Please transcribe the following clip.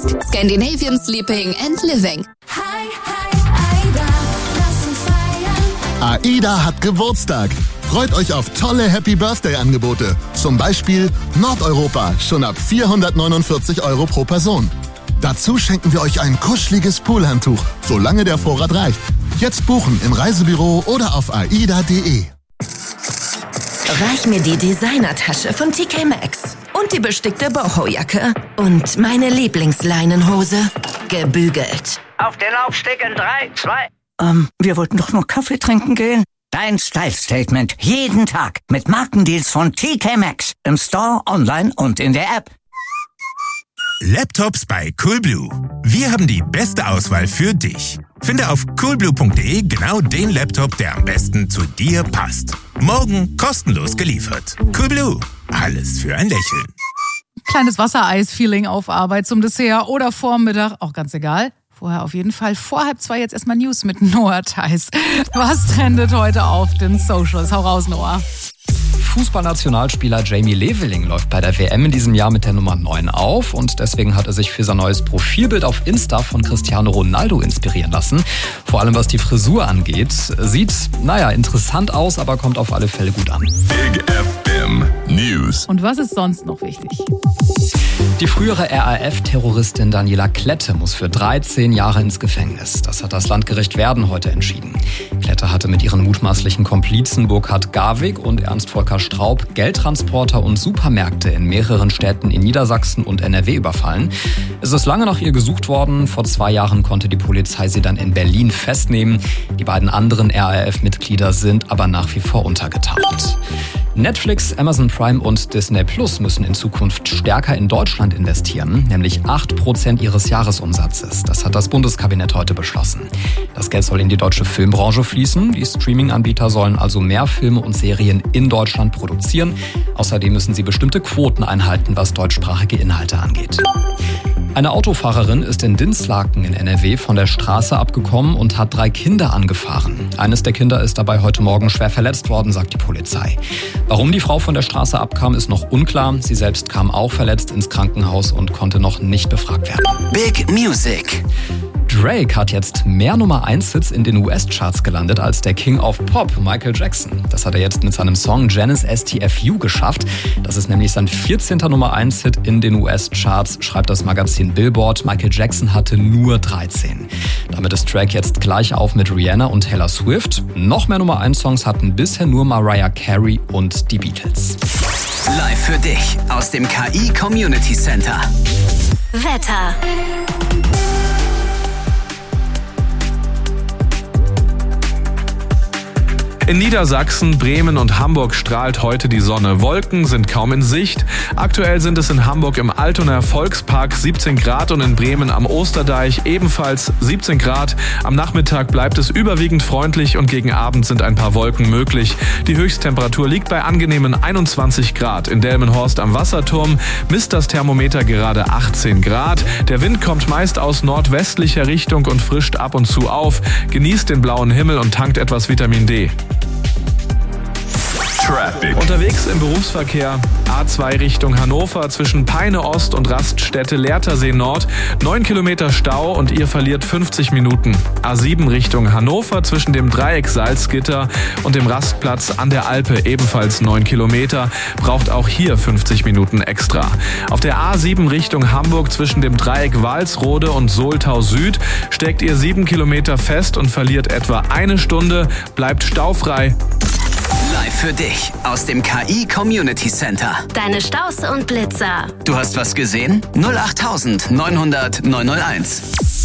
Scandinavian Sleeping and Living. AIDA hat Geburtstag. Freut euch auf tolle Happy-Birthday-Angebote. Zum Beispiel Nordeuropa, schon ab 449 € pro Person. Dazu schenken wir euch ein kuscheliges Poolhandtuch, solange der Vorrat reicht. Jetzt buchen im Reisebüro oder auf aida.de. Reich mir die Designertasche von TK Maxx und die bestickte Boho-Jacke und meine Lieblingsleinenhose, gebügelt. Auf den Laufsteg in 3, 2... wir wollten doch nur Kaffee trinken gehen. Dein Style-Statement jeden Tag mit Markendeals von TK Maxx. Im Store, online und in der App. Laptops bei Coolblue. Wir haben die beste Auswahl für dich. Finde auf coolblue.de genau den Laptop, der am besten zu dir passt. Morgen kostenlos geliefert. Coolblue. Alles für ein Lächeln. Kleines Wassereis-Feeling auf Arbeit zum Dessert oder vorm Mittag, auch ganz egal. Vorher auf jeden Fall. Vor 1:30 jetzt erstmal News mit Noah Theis. Was trendet heute auf den Socials? Hau raus, Noah. Fußballnationalspieler Jamie Leveling läuft bei der WM in diesem Jahr mit der Nummer 9 auf und deswegen hat er sich für sein neues Profilbild auf Insta von Cristiano Ronaldo inspirieren lassen. Vor allem was die Frisur angeht. Sieht, interessant aus, aber kommt auf alle Fälle gut an. Big FM News. Und was ist sonst noch wichtig? Die frühere RAF-Terroristin Daniela Klette muss für 13 Jahre ins Gefängnis. Das hat das Landgericht Werden heute entschieden. Klette hatte mit ihren mutmaßlichen Komplizen Burkhard Garwig und Ernst Volker Straub Geldtransporter und Supermärkte in mehreren Städten in Niedersachsen und NRW überfallen. Es ist lange nach ihr gesucht worden. Vor 2 Jahren konnte die Polizei sie dann in Berlin festnehmen. Die beiden anderen RAF-Mitglieder sind aber nach wie vor untergetaucht. Netflix, Amazon Prime und Disney Plus müssen in Zukunft stärker in Deutschland investieren, nämlich 8% ihres Jahresumsatzes. Das hat das Bundeskabinett heute beschlossen. Das Geld soll in die deutsche Filmbranche fließen. Die Streaming-Anbieter sollen also mehr Filme und Serien in Deutschland produzieren. Außerdem müssen sie bestimmte Quoten einhalten, was deutschsprachige Inhalte angeht. Eine Autofahrerin ist in Dinslaken in NRW von der Straße abgekommen und hat 3 Kinder angefahren. Eines der Kinder ist dabei heute Morgen schwer verletzt worden, sagt die Polizei. Warum die Frau von der Straße abkam, ist noch unklar. Sie selbst kam auch verletzt ins Krankenhaus und konnte noch nicht befragt werden. Big Music. Drake hat jetzt mehr Nummer-1-Hits in den US-Charts gelandet als der King of Pop, Michael Jackson. Das hat er jetzt mit seinem Song Janice STFU geschafft. Das ist nämlich sein 14. Nummer-1-Hit in den US-Charts, schreibt das Magazin Billboard. Michael Jackson hatte nur 13. Damit ist Drake jetzt gleich auf mit Rihanna und Taylor Swift. Noch mehr Nummer-1-Songs hatten bisher nur Mariah Carey und die Beatles. Live für dich aus dem KI Community Center. Wetter. In Niedersachsen, Bremen und Hamburg strahlt heute die Sonne. Wolken sind kaum in Sicht. Aktuell sind es in Hamburg im Altonaer Volkspark 17 Grad und in Bremen am Osterdeich ebenfalls 17 Grad. Am Nachmittag bleibt es überwiegend freundlich und gegen Abend sind ein paar Wolken möglich. Die Höchsttemperatur liegt bei angenehmen 21 Grad. In Delmenhorst am Wasserturm misst das Thermometer gerade 18 Grad. Der Wind kommt meist aus nordwestlicher Richtung und frischt ab und zu auf. Genießt den blauen Himmel und tankt etwas Vitamin D. Traffic. Unterwegs im Berufsverkehr A2 Richtung Hannover zwischen Peine Ost und Raststätte Lehrtersee Nord 9 Kilometer Stau und ihr verliert 50 Minuten. A7 Richtung Hannover zwischen dem Dreieck Salzgitter und dem Rastplatz an der Alpe ebenfalls 9 Kilometer, braucht auch hier 50 Minuten extra. Auf der A7 Richtung Hamburg zwischen dem Dreieck Walsrode und Soltau Süd steckt ihr 7 Kilometer fest und verliert etwa 1 Stunde, bleibt staufrei. Live für dich aus dem KI Community Center. Deine Staus und Blitzer. Du hast was gesehen? 08900 901.